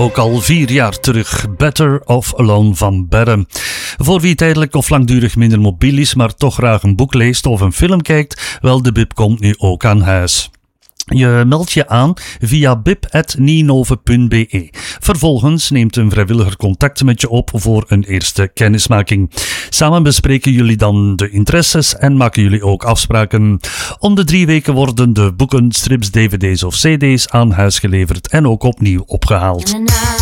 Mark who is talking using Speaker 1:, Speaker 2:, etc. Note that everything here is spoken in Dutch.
Speaker 1: ook al 4 jaar terug. Better Off Alone van Berre. Voor wie tijdelijk of langdurig minder mobiel is, maar toch graag een boek leest of een film kijkt, wel, de bib komt nu ook aan huis. Je meldt je aan via bib@ninove.be. Vervolgens neemt een vrijwilliger contact met je op voor een eerste kennismaking. Samen bespreken jullie dan de interesses en maken jullie ook afspraken. Om de 3 weken worden de boeken, strips, dvd's of cd's aan huis geleverd en ook opnieuw opgehaald.